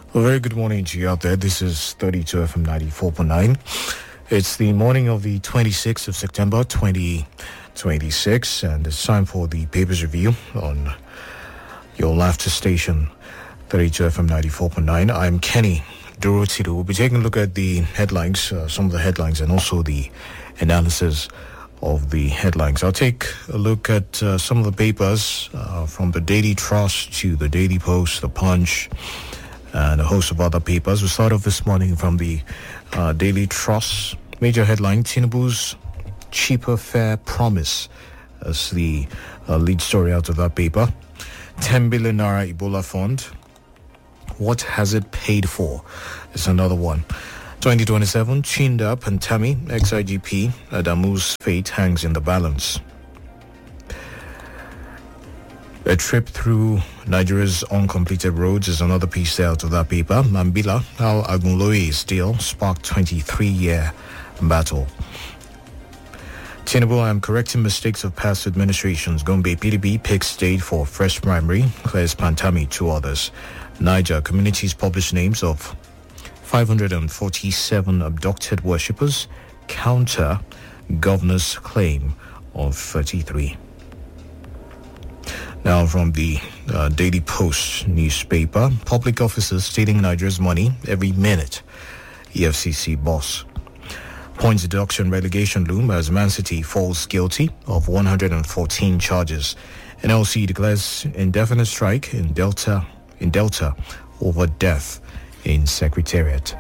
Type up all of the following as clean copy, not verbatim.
A very good morning to you out there. This is 32 FM 94.9. It's the morning of the 26th of September 2026, and it's time for the Papers Review on your laughter station, 32 FM 94.9. I'm Kenny Dorothy. We'll be taking a look at the headlines, some of the headlines, and also the analysis of the headlines. I'll take a look at some of the papers, from the Daily Trust to the Daily Post, the Punch, and a host of other papers. We'll start off this morning from the Daily Trust. Major headline, Tinubu's cheaper fare promise as the lead story out of that paper. 10 billion naira Ebola fund. What has it paid for? Is another one. 2027, Chinda Pantami, ex-IGP, Adamu's fate hangs in the balance. A trip through Nigeria's uncompleted roads is another piece out of that paper. Mambila, how Agunloye's deal sparked 23-year battle. Tinubu, I'm correcting mistakes of past administrations. Gombe PDP picks date for fresh primary. Clears Pantami, two others. Niger, communities publish names of 547 abducted worshippers. Counter governor's claim of 33. Now from the Daily Post newspaper, public officers stealing Nigeria's money every minute. EFCC boss. Points deduction relegation loom as Man City falls guilty of 114 charges. NLC declares indefinite strike in Delta over death in Secretariat.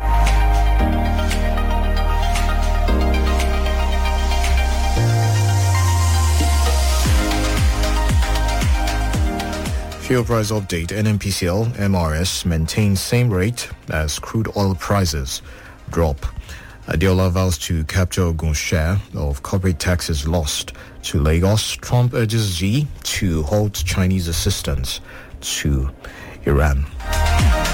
Fuel price update. NNPCL MRS maintains same rate as crude oil prices drop. Adeola vows to capture Ogun's share of corporate taxes lost to Lagos. Trump urges Xi to halt Chinese assistance to Iran.